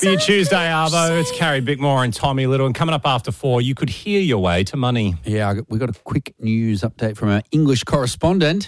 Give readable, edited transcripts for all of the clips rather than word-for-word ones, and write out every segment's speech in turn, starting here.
For your Tuesday, Arvo, it's Carrie Bickmore and Tommy Little. And coming up after 4, you could hear your way to money. Yeah, we got a quick news update from our English correspondent.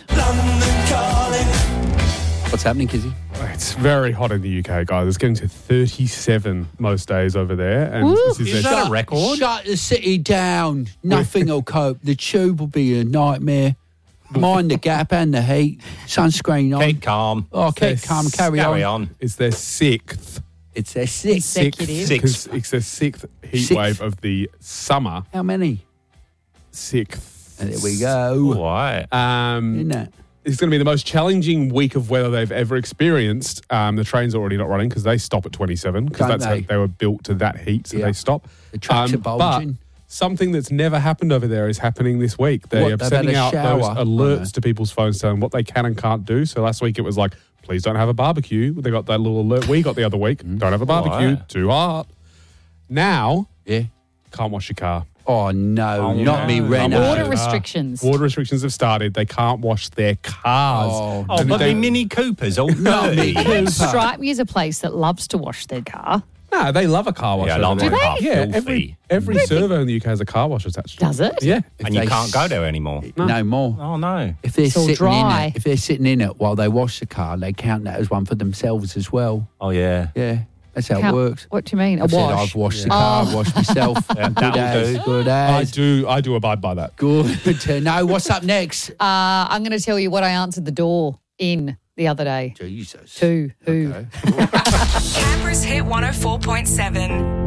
What's happening, Kizzy? It's very hot in the UK, guys. It's getting to 37 most days over there. And this is Is that a record? Shut the city down. Nothing will cope. The tube will be a nightmare. Mind the gap and the heat. Sunscreen on. Keep calm. Oh, keep calm. Carry on. It's their sixth. It's their sixth. Sixth. It's their sixth heat Sixth. wave of the summer. How many? Sixth. And there we go. Why? Isn't it? It's going to be the most challenging week of weather they've ever experienced. The train's already not running because they stop at 27 because Don't that's how they? they were built to that heat, so Yeah. they stop. The tracks are bulging. But something that's never happened over there is happening this week. They What, are they've sending had a out shower? those alerts to people's phones telling what they can and can't do. So last week it was like, please don't have a barbecue. They got that little alert we got the other week. Don't have a barbecue. Right. Too hot. Now, Yeah. can't wash your car. Oh, no. Oh, not me, no. Renault. Water restrictions. Water restrictions have started. They can't wash their cars. Oh, Oh, And but they- the Mini Coopers all Not me. dirty. Strike me as a place that loves to wash their car. No, they love a car wash. Yeah, I over love there. my car Yeah, filthy. every servo in the UK has a car wash attached. Does it? Yeah. And If you they can't go there anymore. No more. Oh, no. If they're all sitting dry. in it, if they're sitting in it while they wash the car, they count that as one for themselves as well. Oh, yeah. Yeah, that's how it works. What do you mean? A I've said wash? I've washed the car, I've washed myself. Yeah, Good that will as, do. good I as. do abide by that. Good to know. What's up next? I'm going to tell you what I answered the door in the other day. Jesus. To who? Okay. Canberra's Hit 104.7.